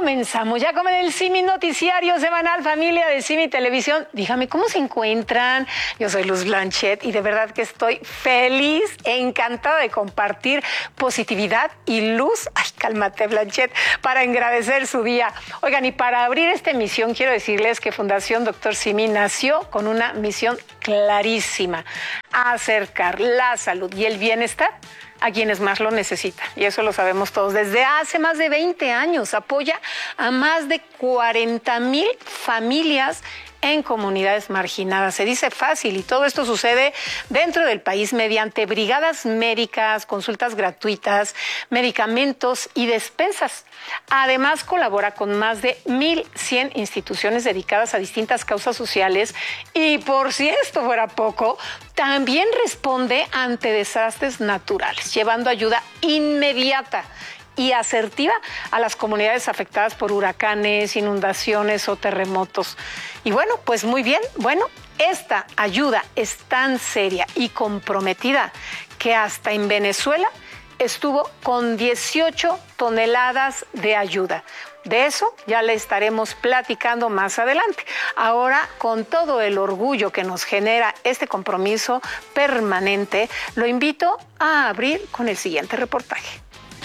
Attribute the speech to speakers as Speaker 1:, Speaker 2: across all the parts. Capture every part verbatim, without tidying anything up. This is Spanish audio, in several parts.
Speaker 1: comenzamos ya con el Simi Noticiario Semanal, familia de Simi Televisión. Dígame, ¿cómo se encuentran? Yo soy Luz Blanchet y de verdad que estoy feliz, encantada de compartir positividad y luz. Ay, cálmate, Blanchet, para engrandecer su día. Oigan, y para abrir esta emisión quiero decirles que Fundación Doctor Simi nació con una misión clarísima: acercar la salud y el bienestar a quienes más lo necesitan. Y eso lo sabemos todos. Desde hace más de veinte años apoya a más de cuarenta mil familias en comunidades marginadas. Se dice fácil y todo esto sucede dentro del país mediante brigadas médicas, consultas gratuitas, medicamentos y despensas. Además, colabora con más de mil cien instituciones dedicadas a distintas causas sociales y, por si esto fuera poco, también responde ante desastres naturales, llevando ayuda inmediata y asertiva a las comunidades afectadas por huracanes, inundaciones o terremotos. Y bueno, pues muy bien, bueno, esta ayuda es tan seria y comprometida que hasta en Venezuela estuvo con dieciocho toneladas de ayuda. De eso ya le estaremos platicando más adelante. Ahora, con todo el orgullo que nos genera este compromiso permanente, lo invito a abrir con el siguiente reportaje.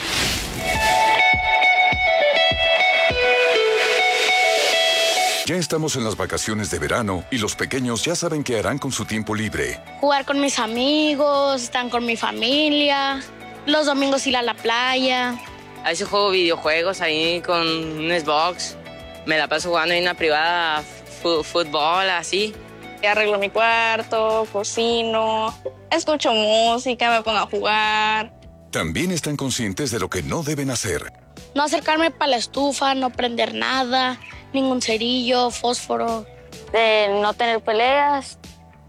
Speaker 2: Ya estamos en las vacaciones de verano y los pequeños ya saben qué harán con su tiempo libre.
Speaker 3: Jugar con mis amigos, estar con mi familia, los domingos ir a la playa.
Speaker 4: A veces juego videojuegos ahí con un Xbox. Me la paso jugando en una privada, fútbol, así.
Speaker 5: Arreglo mi cuarto, cocino, escucho música, me pongo a jugar.
Speaker 2: También están conscientes de lo que no deben hacer.
Speaker 3: No acercarme para la estufa, no prender nada, ningún cerillo, fósforo.
Speaker 5: De no tener peleas,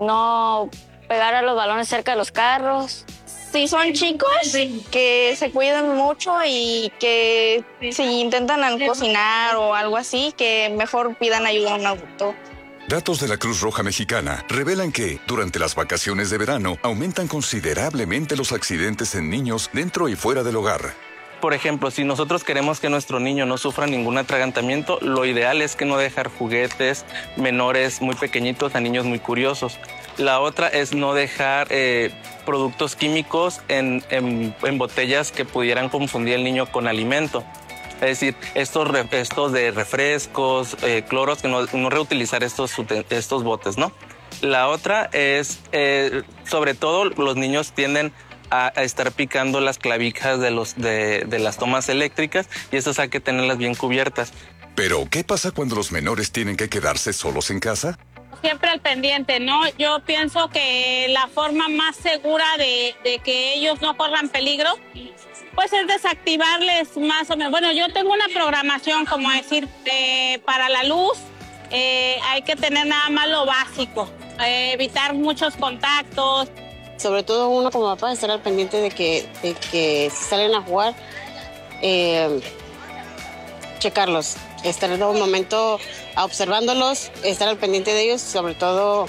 Speaker 5: no pegar a los balones cerca de los carros. Si son chicos, que se cuiden mucho y que si intentan cocinar o algo así, que mejor pidan ayuda a un adulto.
Speaker 2: Datos de la Cruz Roja Mexicana revelan que, durante las vacaciones de verano, aumentan considerablemente los accidentes en niños dentro y fuera del hogar.
Speaker 6: Por ejemplo, si nosotros queremos que nuestro niño no sufra ningún atragantamiento, lo ideal es que no dejar juguetes menores muy pequeñitos a niños muy curiosos. La otra es no dejar eh, productos químicos en, en, en botellas que pudieran confundir al niño con alimento. Es decir, estos, estos de refrescos, eh, cloros, que no, no reutilizar estos, estos botes, ¿no? La otra es, eh, sobre todo, los niños tienden a, a estar picando las clavijas de, los, de, de las tomas eléctricas y estas hay que tenerlas bien cubiertas.
Speaker 2: Pero, ¿qué pasa cuando los menores tienen que quedarse solos en casa?
Speaker 7: Siempre al pendiente, ¿no? Yo pienso que la forma más segura de, de que ellos no corran peligro pues es desactivarles más o menos. Bueno, yo tengo una programación, como decir, eh, para la luz, eh, hay que tener nada más lo básico, eh, evitar muchos contactos.
Speaker 8: Sobre todo uno como papá, estar al pendiente de que, de que si salen a jugar, eh, checarlos, estar en un momento observándolos, estar al pendiente de ellos, sobre todo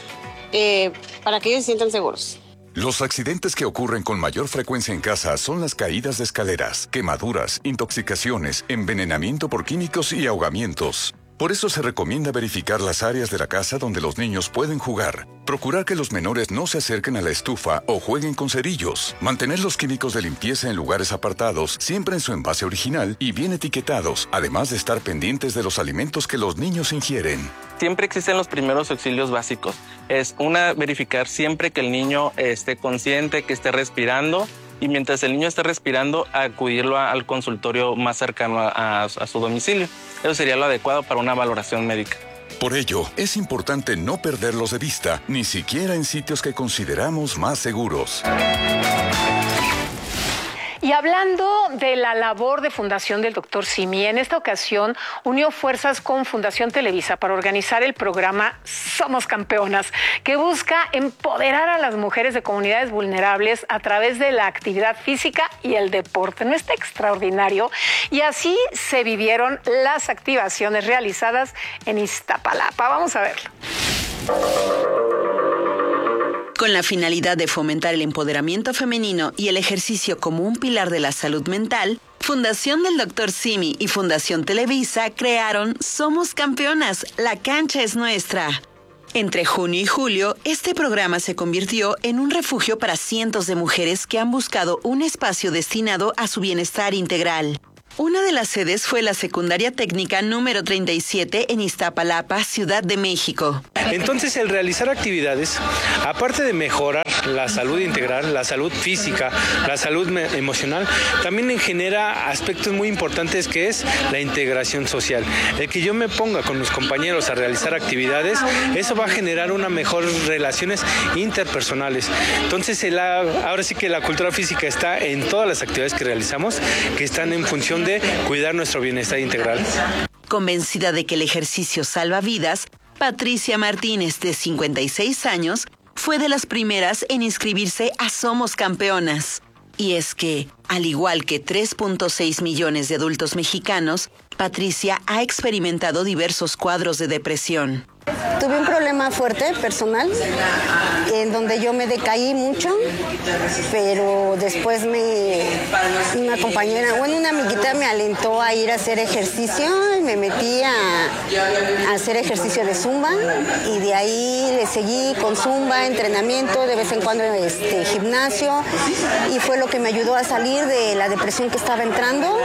Speaker 8: eh, para que ellos se sientan seguros.
Speaker 2: Los accidentes que ocurren con mayor frecuencia en casa son las caídas de escaleras, quemaduras, intoxicaciones, envenenamiento por químicos y ahogamientos. Por eso se recomienda verificar las áreas de la casa donde los niños pueden jugar, procurar que los menores no se acerquen a la estufa o jueguen con cerillos, mantener los químicos de limpieza en lugares apartados, siempre en su envase original y bien etiquetados, además de estar pendientes de los alimentos que los niños ingieren.
Speaker 6: Siempre existen los primeros auxilios básicos. Es una, verificar siempre que el niño esté consciente, que esté respirando, y mientras el niño esté respirando, acudirlo a, al consultorio más cercano a, a, a su domicilio. Eso sería lo adecuado para una valoración médica.
Speaker 2: Por ello, es importante no perderlos de vista, ni siquiera en sitios que consideramos más seguros.
Speaker 1: Y hablando de la labor de Fundación del Doctor Simi, en esta ocasión unió fuerzas con Fundación Televisa para organizar el programa Somos Campeonas, que busca empoderar a las mujeres de comunidades vulnerables a través de la actividad física y el deporte. ¿No está extraordinario? Y así se vivieron las activaciones realizadas en Iztapalapa. Vamos a verlo.
Speaker 9: Con la finalidad de fomentar el empoderamiento femenino y el ejercicio como un pilar de la salud mental, Fundación del doctor Simi y Fundación Televisa crearon Somos Campeonas, la cancha es nuestra. Entre junio y julio, este programa se convirtió en un refugio para cientos de mujeres que han buscado un espacio destinado a su bienestar integral. Una de las sedes fue la Secundaria Técnica número treinta y siete en Iztapalapa, Ciudad de México.
Speaker 10: Entonces, el realizar actividades, aparte de mejorar la salud integral, la salud física, la salud emocional, también genera aspectos muy importantes que es la integración social. El que yo me ponga con mis compañeros a realizar actividades, eso va a generar unas mejores relaciones interpersonales. Entonces, el, ahora sí que la cultura física está en todas las actividades que realizamos, que están en función de cuidar nuestro bienestar integral.
Speaker 9: Convencida de que el ejercicio salva vidas, Patricia Martínez, de cincuenta y seis años, fue de las primeras en inscribirse a Somos Campeonas. Y es que, al igual que tres punto seis millones de adultos mexicanos, Patricia ha experimentado diversos cuadros de depresión.
Speaker 11: Tuve un problema fuerte personal en donde yo me decaí mucho, pero después me una compañera, bueno, una amiguita me alentó a ir a hacer ejercicio y me metí a, a hacer ejercicio de zumba y de ahí le seguí con zumba, entrenamiento, de vez en cuando este, gimnasio, y fue lo que me ayudó a salir de la depresión que estaba entrando.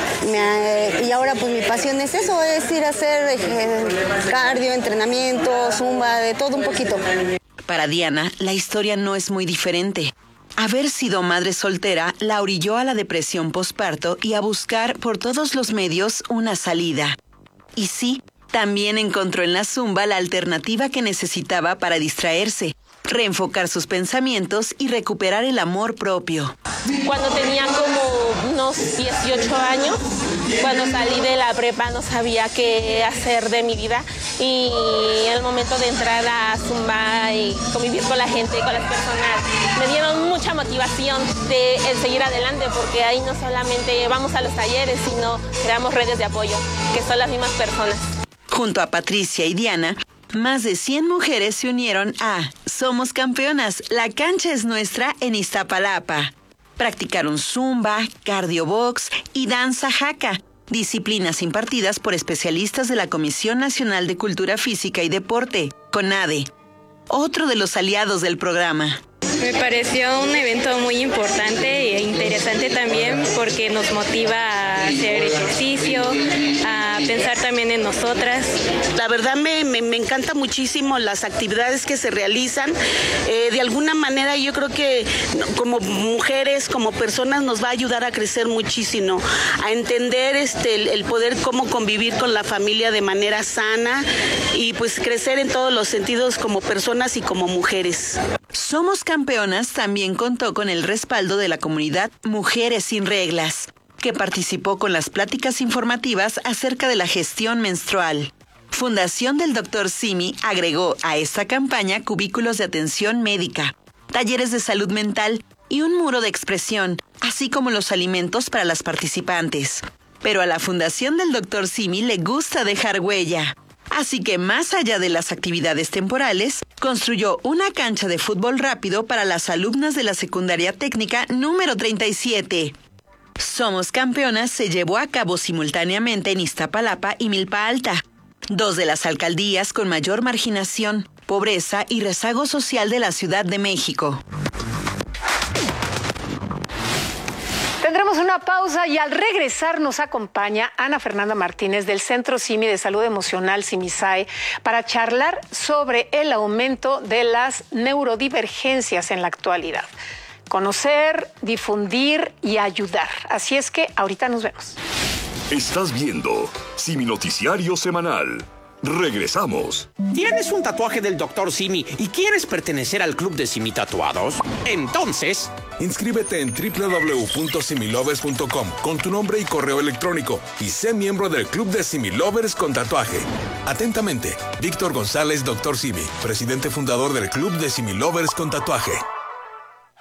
Speaker 11: Me, y ahora pues mi pasión es eso, es ir a hacer eh, cardio, entrenamiento, zumba, de todo un poquito.
Speaker 9: Para Diana, la historia no es muy diferente. Haber sido madre soltera la orilló a la depresión posparto y a buscar por todos los medios una salida. Y sí, también encontró en la zumba la alternativa que necesitaba para distraerse, reenfocar sus pensamientos y recuperar el amor propio.
Speaker 12: Cuando tenía como unos dieciocho años, cuando salí de la prepa no sabía qué hacer de mi vida, y el momento de entrar a Zumba y convivir con la gente, con las personas, me dieron mucha motivación de el seguir adelante, porque ahí no solamente vamos a los talleres, sino creamos redes de apoyo, que son las mismas personas.
Speaker 9: Junto a Patricia y Diana, más de cien mujeres se unieron a Somos Campeonas, la cancha es nuestra en Iztapalapa. Practicaron zumba, cardio box y danza jaca, disciplinas impartidas por especialistas de la Comisión Nacional de Cultura Física y Deporte, CONADE, otro de los aliados del programa.
Speaker 13: Me pareció un evento muy importante e interesante también porque nos motiva a hacer ejercicio, a pensar también en nosotras.
Speaker 14: La verdad me, me, me encanta muchísimo las actividades que se realizan. Eh, de alguna manera yo creo que como mujeres, como personas nos va a ayudar a crecer muchísimo, a entender este, el, el poder cómo convivir con la familia de manera sana y pues crecer en todos los sentidos como personas y como mujeres.
Speaker 9: Somos Campeonas también contó con el respaldo de la comunidad Mujeres Sin Reglas, que participó con las pláticas informativas acerca de la gestión menstrual. Fundación del doctor Simi agregó a esta campaña cubículos de atención médica, talleres de salud mental y un muro de expresión, así como los alimentos para las participantes. Pero a la Fundación del doctor Simi le gusta dejar huella. Así que más allá de las actividades temporales, construyó una cancha de fútbol rápido para las alumnas de la Secundaria Técnica número treinta y siete. Somos Campeonas se llevó a cabo simultáneamente en Iztapalapa y Milpa Alta, dos de las alcaldías con mayor marginación, pobreza y rezago social de la Ciudad de México.
Speaker 1: Tendremos una pausa y al regresar nos acompaña Ana Fernanda Martínez del Centro Simi de Salud Emocional Simisae para charlar sobre el aumento de las neurodivergencias en la actualidad. Conocer, difundir y ayudar. Así es que ahorita nos vemos.
Speaker 15: Estás viendo Simi Noticiario Semanal. Regresamos.
Speaker 16: ¿Tienes un tatuaje del doctor Simi y quieres pertenecer al club de Simi Tatuados? Entonces,
Speaker 17: inscríbete en doble u doble u doble u punto similovers punto com con tu nombre y correo electrónico y sé miembro del club de Simi Lovers con tatuaje. Atentamente, Víctor González, doctor Simi, presidente fundador del club de Simi Lovers con tatuaje.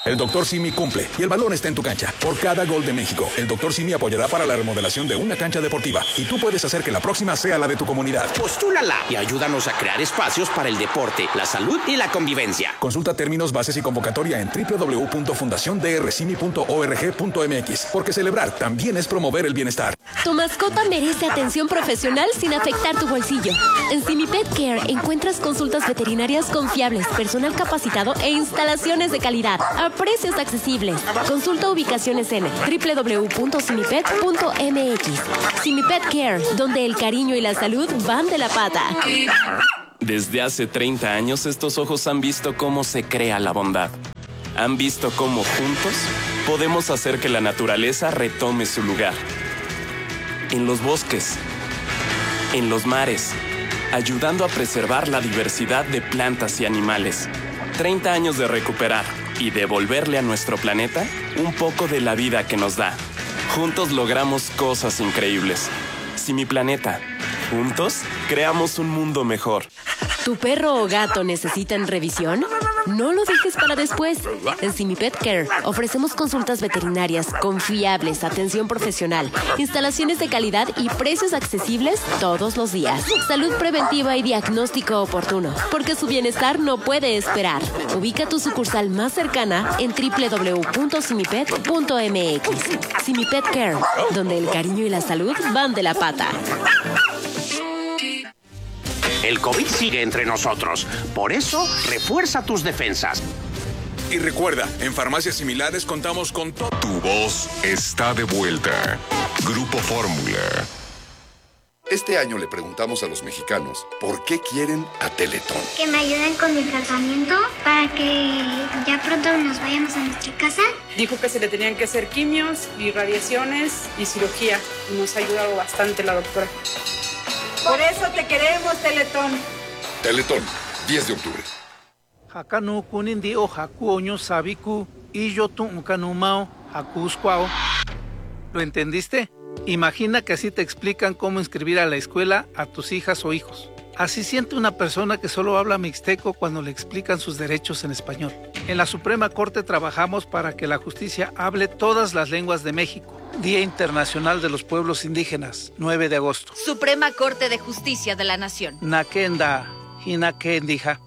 Speaker 17: El doctor Simi cumple y el balón está en tu cancha. Por cada gol de México, el doctor Simi apoyará para la remodelación de una cancha deportiva y tú puedes hacer que la próxima sea la de tu comunidad.
Speaker 16: Postúlala y ayúdanos a crear espacios para el deporte, la salud y la convivencia.
Speaker 17: Consulta términos, bases y convocatoria en doble u doble u doble u punto fundación d r simi punto org punto m x, porque celebrar también es promover el bienestar.
Speaker 18: Tu mascota merece atención profesional sin afectar tu bolsillo. En Simi Pet Care encuentras consultas veterinarias confiables, personal capacitado e instalaciones de calidad a precios accesibles. Consulta ubicaciones en doble u doble u doble u punto simipet punto m x. Simi Pet Care, donde el cariño y la salud van de la pata.
Speaker 19: Desde hace treinta años estos ojos han visto cómo se crea la bondad. Han visto cómo juntos podemos hacer que la naturaleza retome su lugar. En los bosques, en los mares, ayudando a preservar la diversidad de plantas y animales. treinta años de recuperar y devolverle a nuestro planeta un poco de la vida que nos da. Juntos logramos cosas increíbles. Simi Planeta. Juntos creamos un mundo mejor.
Speaker 18: ¿Tu perro o gato necesitan revisión? No lo dejes para después. En Simi Pet Care ofrecemos consultas veterinarias confiables, atención profesional, instalaciones de calidad y precios accesibles todos los días. Salud preventiva y diagnóstico oportuno, porque su bienestar no puede esperar. Ubica tu sucursal más cercana en doble u doble u doble u punto simipet punto m x. Simi Pet Care, donde el cariño y la salud van de la pata.
Speaker 16: El COVID sigue entre nosotros. Por eso, refuerza tus defensas.
Speaker 17: Y recuerda, en farmacias similares contamos con todo.
Speaker 15: Tu voz está de vuelta. Grupo Fórmula. Este año le preguntamos a los mexicanos por qué quieren a Teletón.
Speaker 20: Que me ayuden con mi tratamiento para que ya pronto nos vayamos a nuestra casa.
Speaker 21: Dijo que se le tenían que hacer quimios y radiaciones y cirugía. Y nos ha ayudado bastante la doctora. Por eso te queremos, Teletón.
Speaker 15: Teletón, diez de octubre.
Speaker 22: Hakanu kunindi o hakuoño sabiku y yo tu kanumao hakuskwao. ¿Lo entendiste? Imagina que así te explican cómo inscribir a la escuela a tus hijas o hijos. Así siente una persona que solo habla mixteco cuando le explican sus derechos en español. En la Suprema Corte trabajamos para que la justicia hable todas las lenguas de México. Día Internacional de los Pueblos Indígenas, nueve de agosto.
Speaker 23: Suprema Corte de Justicia de la Nación.
Speaker 22: Nakenda, Hinakendija.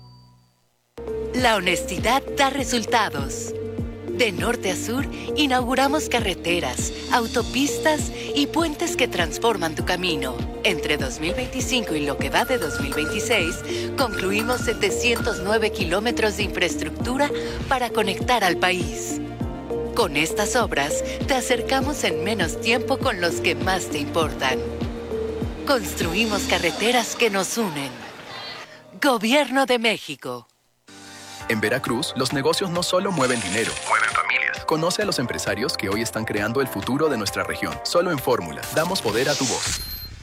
Speaker 24: La honestidad da resultados. De norte a sur, inauguramos carreteras, autopistas y puentes que transforman tu camino. Entre dos mil veinticinco y lo que va de dos mil veintiséis, concluimos setecientos nueve kilómetros de infraestructura para conectar al país. Con estas obras, te acercamos en menos tiempo con los que más te importan. Construimos carreteras que nos unen. Gobierno de México.
Speaker 25: En Veracruz, los negocios no solo mueven dinero, mueven familias. Conoce a los empresarios que hoy están creando el futuro de nuestra región. Solo en Fórmula, damos poder a tu voz.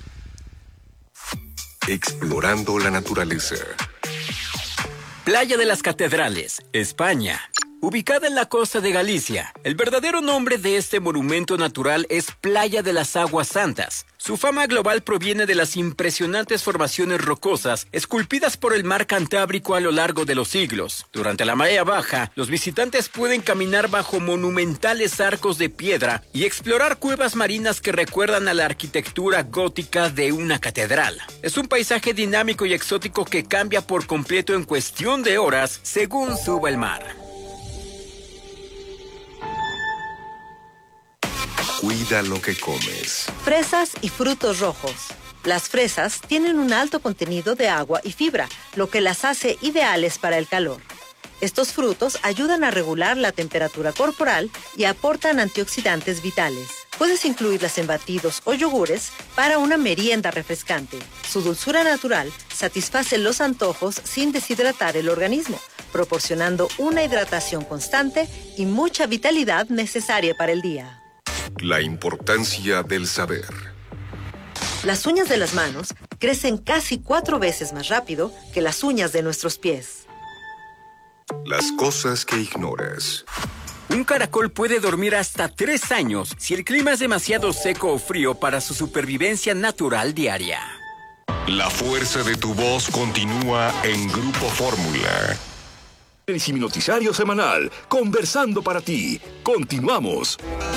Speaker 15: Explorando la naturaleza.
Speaker 26: Playa de las Catedrales, España. Ubicada en la costa de Galicia, el verdadero nombre de este monumento natural es Playa de las Aguas Santas. Su fama global proviene de las impresionantes formaciones rocosas esculpidas por el mar Cantábrico a lo largo de los siglos. Durante la marea baja, los visitantes pueden caminar bajo monumentales arcos de piedra y explorar cuevas marinas que recuerdan a la arquitectura gótica de una catedral. Es un paisaje dinámico y exótico que cambia por completo en cuestión de horas según suba el mar.
Speaker 15: Cuida lo que comes.
Speaker 27: Fresas y frutos rojos. Las fresas tienen un alto contenido de agua y fibra, lo que las hace ideales para el calor. Estos frutos ayudan a regular la temperatura corporal y aportan antioxidantes vitales. Puedes incluirlas en batidos o yogures para una merienda refrescante. Su dulzura natural satisface los antojos sin deshidratar el organismo, proporcionando una hidratación constante y mucha vitalidad necesaria para el día.
Speaker 15: La importancia del saber.
Speaker 27: Las uñas de las manos crecen casi cuatro veces más rápido que las uñas de nuestros pies.
Speaker 15: Las cosas que ignoras.
Speaker 26: Un caracol puede dormir hasta tres años si el clima es demasiado seco o frío para su supervivencia natural diaria.
Speaker 15: La fuerza de tu voz continúa en Grupo Fórmula.
Speaker 17: El Simi Noticiario Semanal, conversando para ti. Continuamos.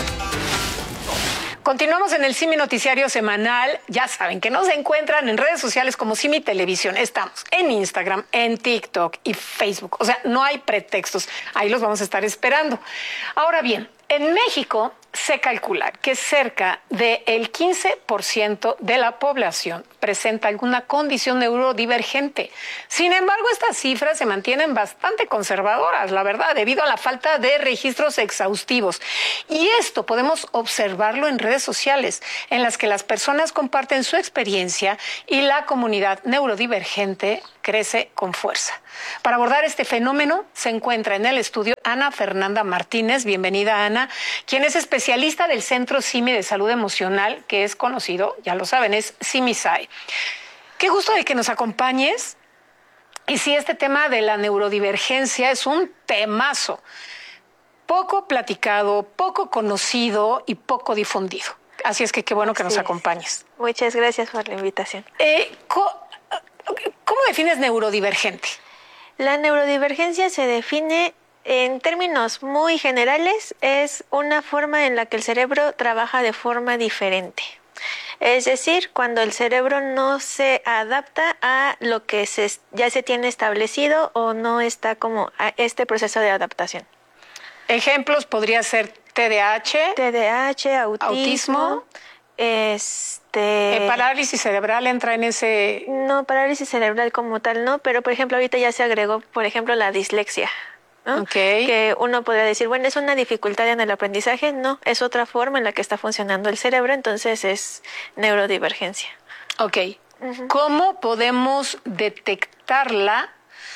Speaker 1: Continuamos en el Simi Noticiario Semanal. Ya saben que nos encuentran en redes sociales como Simi Televisión. Estamos en Instagram, en TikTok y Facebook. O sea, no hay pretextos. Ahí los vamos a estar esperando. Ahora bien, en México se calcula que cerca del quince por ciento de la población presenta alguna condición neurodivergente. Sin embargo, estas cifras se mantienen bastante conservadoras, la verdad, debido a la falta de registros exhaustivos. Y esto podemos observarlo en redes sociales, en las que las personas comparten su experiencia y la comunidad neurodivergente crece con fuerza. Para abordar este fenómeno, se encuentra en el estudio Ana Fernanda Martínez. Bienvenida, Ana, quien es especialista del Centro Simi de Salud Emocional, que es conocido, ya lo saben, es SimiSai. Qué gusto de que nos acompañes. Y sí, este tema de la neurodivergencia es un temazo, poco platicado, poco conocido y poco difundido. Así es que qué bueno que nos acompañes.
Speaker 2: Muchas gracias por la invitación.
Speaker 1: Eh, ¿Cómo defines neurodivergente?
Speaker 2: La neurodivergencia se define en términos muy generales, es una forma en la que el cerebro trabaja de forma diferente. Es decir, cuando el cerebro no se adapta a lo que se, ya se tiene establecido o no está como a este proceso de adaptación.
Speaker 1: Ejemplos podría ser T D A H.
Speaker 2: T D A H, autismo.
Speaker 1: autismo.
Speaker 2: Este...
Speaker 1: ¿El parálisis cerebral entra en ese...?
Speaker 2: No, parálisis cerebral como tal no, pero por ejemplo ahorita ya se agregó, por ejemplo, la dislexia, ¿no?
Speaker 1: Okay.
Speaker 2: Que uno podría decir, bueno, es una dificultad en el aprendizaje. No, es otra forma en la que está funcionando el cerebro, entonces es neurodivergencia.
Speaker 1: Ok. Uh-huh. ¿Cómo podemos detectarla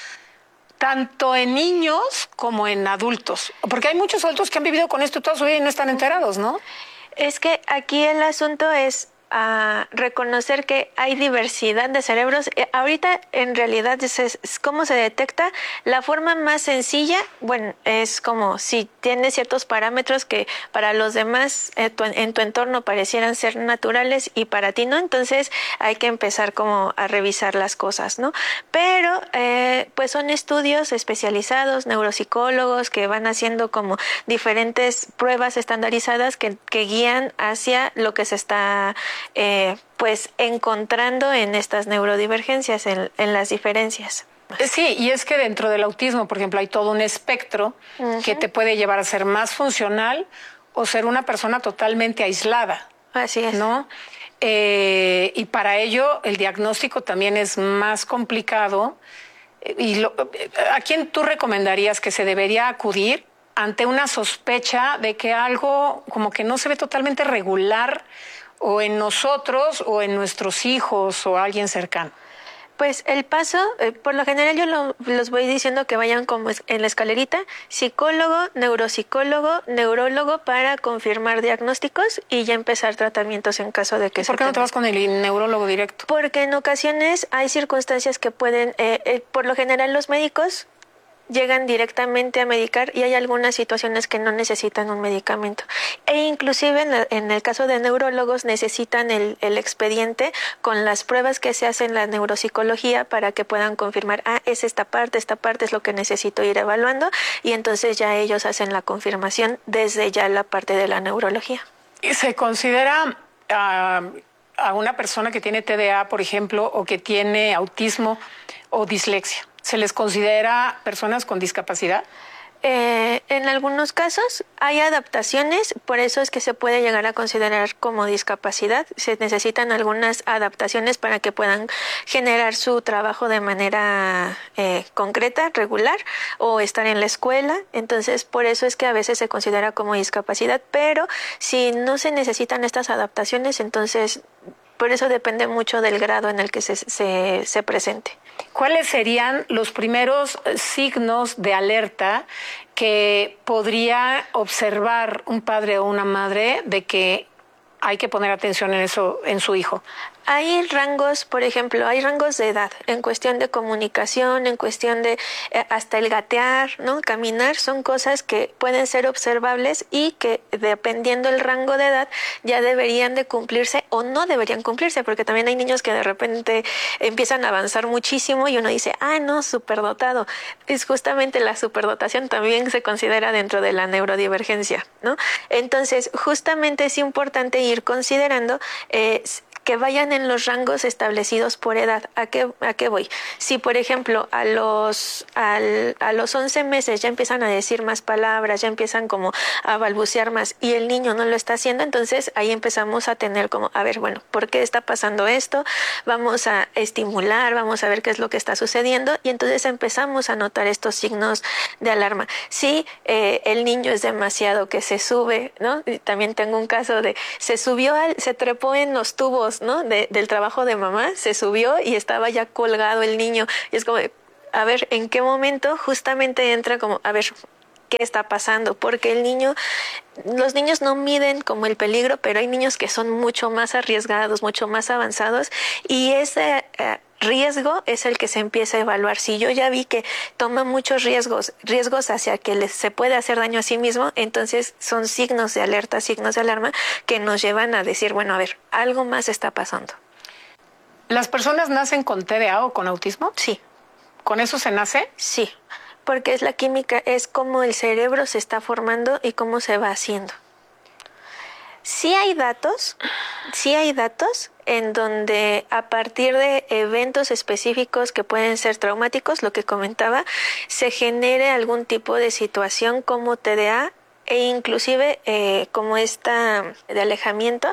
Speaker 1: tanto en niños como en adultos? Porque hay muchos adultos que han vivido con esto toda su vida y no están enterados, ¿no?
Speaker 2: Es que aquí el asunto es a reconocer que hay diversidad de cerebros. Eh, ahorita en realidad es, es, es cómo se detecta. La forma más sencilla, bueno, es como si tienes ciertos parámetros que para los demás eh, tu, en tu entorno parecieran ser naturales y para ti no, entonces hay que empezar como a revisar las cosas, ¿no? Pero eh, pues son estudios especializados, neuropsicólogos que van haciendo como diferentes pruebas estandarizadas que, que guían hacia lo que se está Eh, pues encontrando en estas neurodivergencias, en, en las diferencias.
Speaker 1: Sí, y es que dentro del autismo, por ejemplo, hay todo un espectro uh-huh. que te puede llevar a ser más funcional o ser una persona totalmente aislada.
Speaker 2: Así es.
Speaker 1: ¿No? Eh, y para ello el diagnóstico también es más complicado. Y lo, ¿a quién tú recomendarías que se debería acudir ante una sospecha de que algo como que no se ve totalmente regular o en nosotros o en nuestros hijos o alguien cercano?
Speaker 2: Pues el paso, eh, por lo general yo lo, los voy diciendo que vayan como en la escalerita: psicólogo, neuropsicólogo, neurólogo para confirmar diagnósticos y ya empezar tratamientos en caso de que se
Speaker 1: ¿Por qué no te vas con el neurólogo directo?
Speaker 2: Porque en ocasiones hay circunstancias que pueden, eh, eh, por lo general los médicos llegan directamente a medicar y hay algunas situaciones que no necesitan un medicamento. E inclusive en, la, en el caso de neurólogos necesitan el, el expediente con las pruebas que se hacen en la neuropsicología para que puedan confirmar, ah, es esta parte, esta parte es lo que necesito ir evaluando, y entonces ya ellos hacen la confirmación desde ya la parte de la neurología.
Speaker 1: ¿Y se considera uh, a una persona que tiene T D A, por ejemplo, o que tiene autismo o dislexia, ¿se les considera personas con discapacidad?
Speaker 2: Eh, en algunos casos hay adaptaciones, por eso es que se puede llegar a considerar como discapacidad. Se necesitan algunas adaptaciones para que puedan generar su trabajo de manera eh, concreta, regular, o estar en la escuela. Entonces, por eso es que a veces se considera como discapacidad, pero si no se necesitan estas adaptaciones, entonces por eso depende mucho del grado en el que se, se, se presente.
Speaker 1: ¿Cuáles serían los primeros signos de alerta que podría observar un padre o una madre de que hay que poner atención en eso en su hijo?
Speaker 2: Hay rangos, por ejemplo, hay rangos de edad en cuestión de comunicación, en cuestión de eh, hasta el gatear, ¿no? Caminar, son cosas que pueden ser observables y que dependiendo del rango de edad ya deberían de cumplirse o no deberían cumplirse, porque también hay niños que de repente empiezan a avanzar muchísimo y uno dice, ah, no, superdotado. Es justamente la superdotación también se considera dentro de la neurodivergencia, ¿no? Entonces, justamente es importante ir considerando eh, que vayan en los rangos establecidos por edad. ¿A qué, a qué voy? Si, por ejemplo, a los, al, a los once meses ya empiezan a decir más palabras, ya empiezan como a balbucear más y el niño no lo está haciendo, entonces ahí empezamos a tener como, a ver, bueno, ¿por qué está pasando esto? Vamos a estimular, vamos a ver qué es lo que está sucediendo y entonces empezamos a notar estos signos de alarma. Si eh, el niño es demasiado que se sube, ¿no? Y también tengo un caso de, se subió, al, se trepó en los tubos, ¿no? De, del trabajo de mamá, se subió y estaba ya colgado el niño. Y es como, a ver, ¿en qué momento justamente entra como, a ver, qué está pasando? Porque el niño, los niños no miden como el peligro, pero hay niños que son mucho más arriesgados, mucho más avanzados y ese eh, riesgo es el que se empieza a evaluar. Si yo ya vi que toma muchos riesgos, riesgos hacia que les, se puede hacer daño a sí mismo, entonces son signos de alerta, signos de alarma que nos llevan a decir, bueno, a ver, algo más está pasando.
Speaker 1: ¿Las personas nacen con T D A o con autismo?
Speaker 2: Sí.
Speaker 1: ¿Con eso se nace?
Speaker 2: Sí, porque es la química, es cómo el cerebro se está formando y cómo se va haciendo. Sí hay datos, sí hay datos en donde a partir de eventos específicos que pueden ser traumáticos, lo que comentaba, se genere algún tipo de situación como T D A e inclusive eh, como esta de alejamiento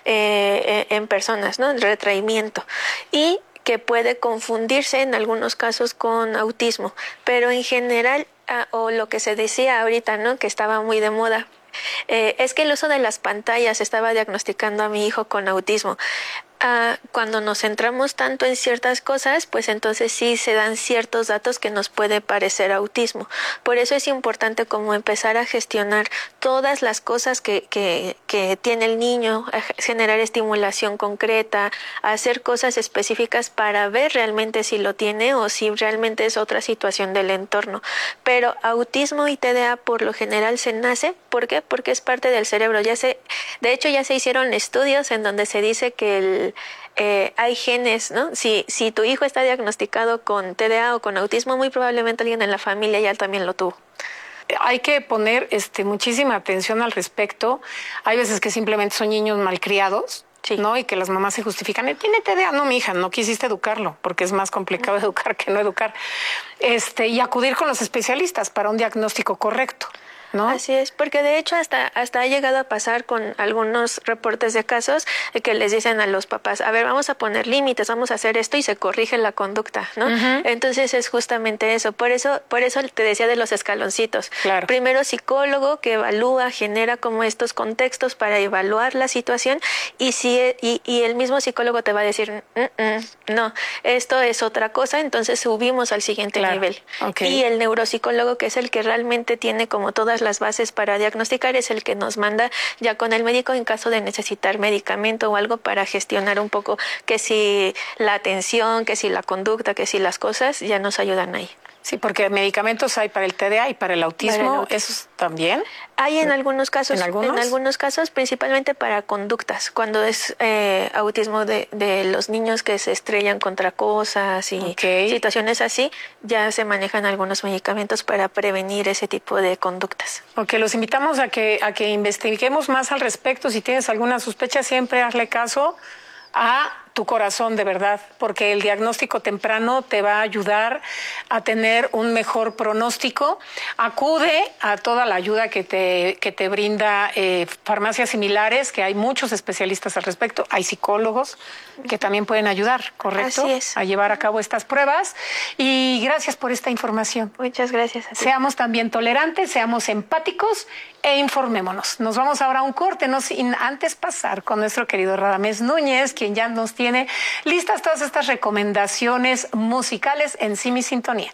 Speaker 2: eh, en personas, ¿no? El retraimiento. Y que puede confundirse en algunos casos con autismo, pero en general, ah, o lo que se decía ahorita, ¿no? Que estaba muy de moda, eh, es que el uso de las pantallas estaba diagnosticando a mi hijo con autismo. Ah, cuando nos centramos tanto en ciertas cosas, pues entonces sí se dan ciertos datos que nos puede parecer autismo. Por eso es importante como empezar a gestionar todas las cosas que, que, que tiene el niño, a generar estimulación concreta, a hacer cosas específicas para ver realmente si lo tiene o si realmente es otra situación del entorno. Pero autismo y T D A por lo general se nace, ¿por qué? Porque es parte del cerebro. Ya se, de hecho ya se hicieron estudios en donde se dice que el Eh, hay genes, ¿no? Si, si tu hijo está diagnosticado con T D A o con autismo, muy probablemente alguien en la familia ya también lo tuvo.
Speaker 1: Hay que poner este, muchísima atención al respecto. Hay veces que simplemente son niños malcriados, sí, ¿no? Y que las mamás se justifican. ¿Tiene T D A? No, mi hija, no quisiste educarlo, porque es más complicado educar que no educar. Este, y acudir con los especialistas para un diagnóstico correcto, ¿no?
Speaker 2: Así es, porque de hecho hasta, hasta ha llegado a pasar con algunos reportes de casos que les dicen a los papás, a ver, vamos a poner límites, vamos a hacer esto y se corrige la conducta, ¿no? Uh-huh. Entonces es justamente eso, por eso, por eso te decía de los escaloncitos. Claro. Primero psicólogo que evalúa, genera como estos contextos para evaluar la situación y, si, y, y el mismo psicólogo te va a decir, no, esto es otra cosa, entonces subimos al siguiente claro. nivel. Okay. Y el neuropsicólogo, que es el que realmente tiene como todas las bases para diagnosticar, es el que nos manda ya con el médico en caso de necesitar medicamento o algo para gestionar un poco que si la atención, que si la conducta, que si las cosas ya nos ayudan ahí.
Speaker 1: Sí, porque medicamentos hay para el T D A y para el autismo, para el autismo. ¿Esos también?
Speaker 2: Hay en algunos casos,
Speaker 1: ¿En algunos?
Speaker 2: En algunos casos, principalmente para conductas, cuando es eh, autismo de, de los niños que se estrellan contra cosas y okay. situaciones así, ya se manejan algunos medicamentos para prevenir ese tipo de conductas.
Speaker 1: Ok, los invitamos a que, a que investiguemos más al respecto. Si tienes alguna sospecha, siempre hazle caso a tu corazón de verdad, porque el diagnóstico temprano te va a ayudar a tener un mejor pronóstico. Acude a toda la ayuda que te, que te brinda eh, farmacias similares, que hay muchos especialistas al respecto. Hay psicólogos que también pueden ayudar, ¿correcto?
Speaker 2: Así es.
Speaker 1: A llevar a cabo estas pruebas. Y gracias por esta información.
Speaker 2: Muchas gracias a ti.
Speaker 1: Seamos también tolerantes, seamos empáticos e informémonos. Nos vamos ahora a un corte, no sin antes pasar con nuestro querido Radamés Núñez, quien ya nos tiene Tiene listas todas estas recomendaciones musicales en Sí Mi Sintonía.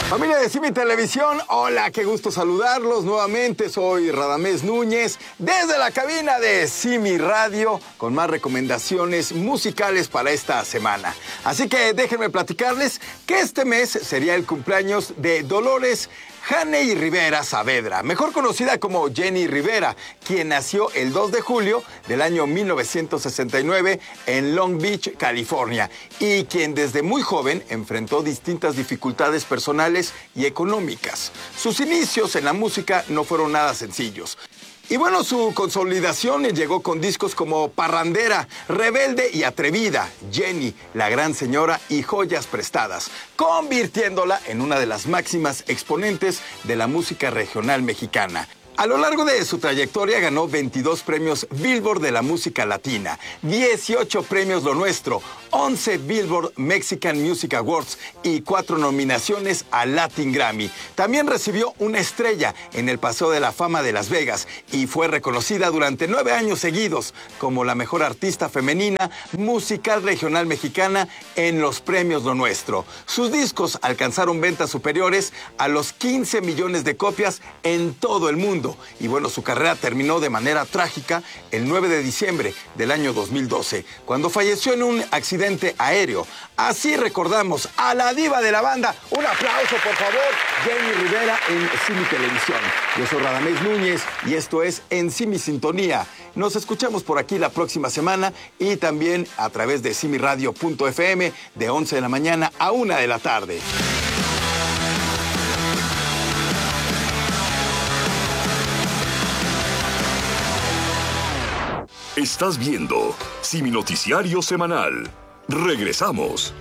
Speaker 3: Familia de Simi Televisión, hola, qué gusto saludarlos nuevamente. Soy Radamés Núñez desde la cabina de Simi Radio con más recomendaciones musicales para esta semana. Así que déjenme platicarles que este mes sería el cumpleaños de Dolores Haney Rivera Saavedra, mejor conocida como Jenny Rivera, quien nació el dos de julio del año mil novecientos sesenta y nueve en Long Beach, California, y quien desde muy joven enfrentó distintas dificultades personales y económicas. Sus inicios en la música no fueron nada sencillos. Y bueno, su consolidación llegó con discos como Parrandera, Rebelde y Atrevida, Jenny, La Gran Señora y Joyas Prestadas, convirtiéndola en una de las máximas exponentes de la música regional mexicana. A lo largo de su trayectoria ganó veintidós premios Billboard de la música latina, dieciocho premios Lo Nuestro, once Billboard Mexican Music Awards y cuatro nominaciones al Latin Grammy. También recibió una estrella en el Paseo de la Fama de Las Vegas y fue reconocida durante nueve años seguidos como la mejor artista femenina musical regional mexicana en los premios Lo Nuestro. Sus discos alcanzaron ventas superiores a los quince millones de copias en todo el mundo. Y bueno, su carrera terminó de manera trágica el nueve de diciembre del año dos mil doce, cuando falleció en un accidente aéreo. Así recordamos a la diva de la banda. Un aplauso, por favor, Jenny Rivera en Simi Televisión. Yo soy Radamés Núñez y esto es En Simi Sintonía. Nos escuchamos por aquí la próxima semana y también a través de simi radio punto f m de once de la mañana a una de la tarde.
Speaker 15: Estás viendo Simi Noticiario Semanal. Regresamos.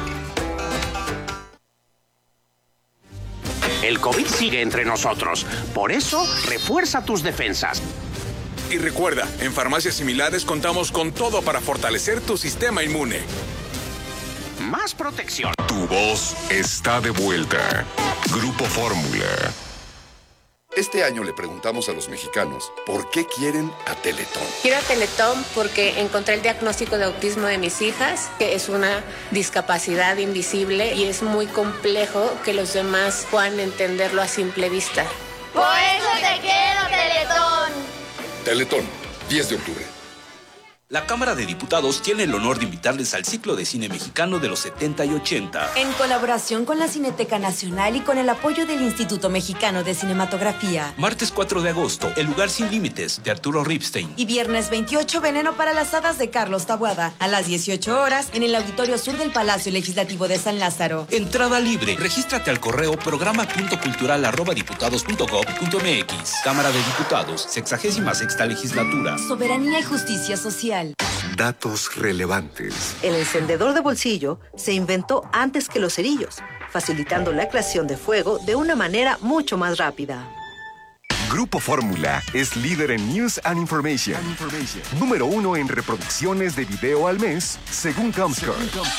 Speaker 16: El COVID sigue entre nosotros. Por eso, refuerza tus defensas.
Speaker 17: Y recuerda, en Farmacias Similares contamos con todo para fortalecer tu sistema inmune.
Speaker 16: Más protección.
Speaker 15: Tu voz está de vuelta. Grupo Fórmula. Este año le preguntamos a los mexicanos por qué quieren a Teletón.
Speaker 4: Quiero a Teletón porque encontré el diagnóstico de autismo de mis hijas, que es una discapacidad invisible y es muy complejo que los demás puedan entenderlo a simple vista.
Speaker 5: Por eso te quiero, Teletón.
Speaker 15: Teletón, diez de octubre.
Speaker 6: La Cámara de Diputados tiene el honor de invitarles al ciclo de cine mexicano de los setenta y ochenta.
Speaker 7: En colaboración con la Cineteca Nacional y con el apoyo del Instituto Mexicano de Cinematografía.
Speaker 6: Martes cuatro de agosto, El Lugar Sin Límites, de Arturo Ripstein.
Speaker 7: Y viernes veintiocho, Veneno para las Hadas, de Carlos Taboada. A las dieciocho horas, en el Auditorio Sur del Palacio Legislativo de San Lázaro.
Speaker 6: Entrada libre. Regístrate al correo programa punto cultural arroba diputados punto gob punto m x. Cámara de Diputados, sexagésima sexta legislatura.
Speaker 7: Soberanía y justicia social.
Speaker 15: Datos relevantes.
Speaker 27: El encendedor de bolsillo se inventó antes que los cerillos, facilitando la creación de fuego de una manera mucho más rápida.
Speaker 15: Grupo Fórmula es líder en News and Information. Número uno en reproducciones de video al mes, según Comscore.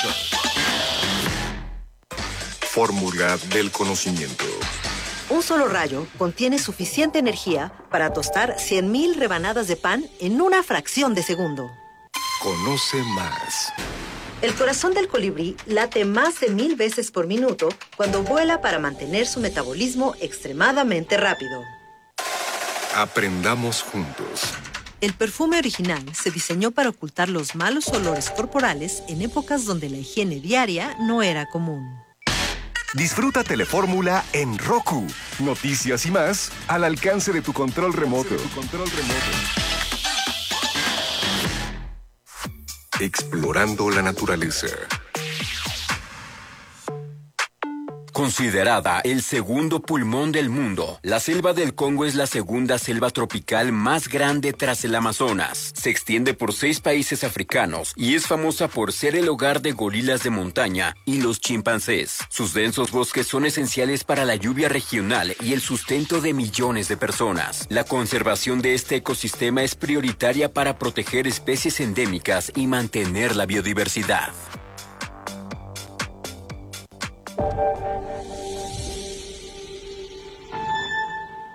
Speaker 15: Fórmula del conocimiento.
Speaker 27: Un solo rayo contiene suficiente energía para tostar cien mil rebanadas de pan en una fracción de segundo.
Speaker 15: Conoce más.
Speaker 27: El corazón del colibrí late más de mil veces por minuto cuando vuela para mantener su metabolismo extremadamente rápido.
Speaker 15: Aprendamos juntos.
Speaker 27: El perfume original se diseñó para ocultar los malos olores corporales en épocas donde la higiene diaria no era común.
Speaker 15: Disfruta Telefórmula en Roku. Noticias y más al alcance de tu control remoto. Explorando la naturaleza.
Speaker 26: Considerada el segundo pulmón del mundo, la selva del Congo es la segunda selva tropical más grande tras el Amazonas. Se extiende por seis países africanos y es famosa por ser el hogar de gorilas de montaña y los chimpancés. Sus densos bosques son esenciales para la lluvia regional y el sustento de millones de personas. La conservación de este ecosistema es prioritaria para proteger especies endémicas y mantener la biodiversidad.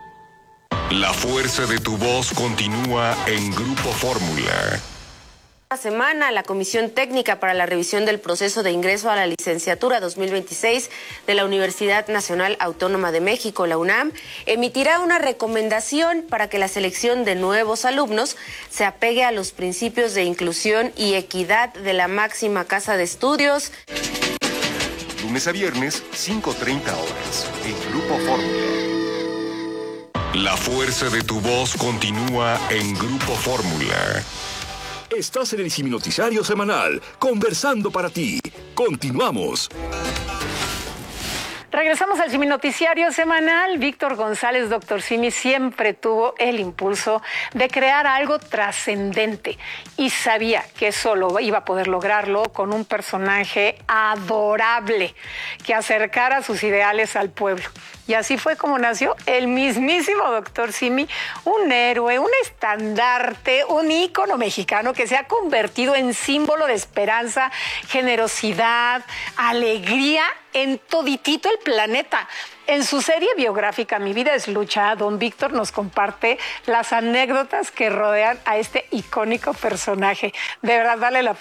Speaker 15: La fuerza de tu voz continúa en Grupo Fórmula.
Speaker 8: semana, la Comisión Técnica para la Revisión del Proceso de Ingreso a la Licenciatura dos mil veintiséis de la Universidad Nacional Autónoma de México, la UNAM, emitirá una recomendación para que la selección de nuevos alumnos se apegue a los principios de inclusión y equidad de la máxima casa de estudios.
Speaker 15: Lunes a viernes, cinco treinta horas, en Grupo Fórmula. La fuerza de tu voz continúa en Grupo Fórmula.
Speaker 9: Estás en el Simi Noticiario Semanal, conversando para ti. Continuamos.
Speaker 1: Regresamos al Simi Noticiario Semanal. Víctor González, doctor Simi, siempre tuvo el impulso de crear algo trascendente y sabía que solo iba a poder lograrlo con un personaje adorable que acercara sus ideales al pueblo. Y así fue como nació el mismísimo doctor Simi, un héroe, un estandarte, un ícono mexicano que se ha convertido en símbolo de esperanza, generosidad, alegría en toditito el planeta. En su serie biográfica Mi vida es lucha, don Víctor nos comparte las anécdotas que rodean a este icónico personaje. De verdad vale la